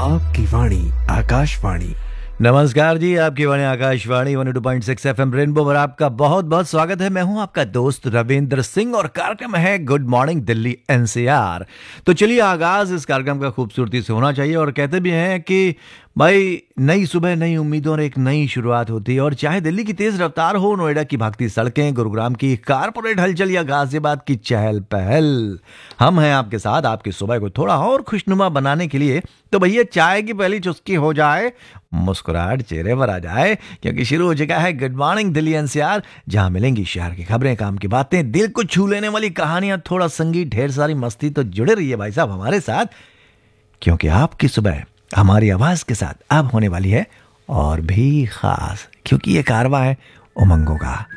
आपकी वाणी आकाशवाणी। नमस्कार जी, आपकी वाणी आकाशवाणी 102.6 एफएम रेनबो पर आपका बहुत बहुत स्वागत है। मैं हूं आपका दोस्त रविंद्र सिंह और कार्यक्रम है गुड मॉर्निंग दिल्ली एनसीआर। तो चलिए, आगाज इस कार्यक्रम का खूबसूरती से होना चाहिए और कहते भी हैं कि भाई नई सुबह नई उम्मीदों और एक नई शुरुआत होती है। और चाहे दिल्ली की तेज रफ्तार हो, नोएडा की भागती सड़कें, गुरुग्राम की कारपोरेट हलचल या गाजियाबाद की चहल पहल, हम हैं आपके साथ आपकी सुबह को थोड़ा और खुशनुमा बनाने के लिए। तो भैया चाय की पहली चुस्की हो जाए, मुस्कुराहट चेहरे पर आ जाए, क्योंकि शुरू हो चुका है गुड मॉर्निंग दिल्ली एनसीआर, जहां मिलेंगी शहर की खबरें, काम की बातें, दिल को छू लेने वाली कहानियां, थोड़ा संगीत, ढेर सारी मस्ती। तो जुड़े रहिए भाई साहब हमारे साथ, क्योंकि आपकी सुबह हमारी आवाज के साथ अब होने वाली है और भी खास, क्योंकि ये कारवां है उमंगों का।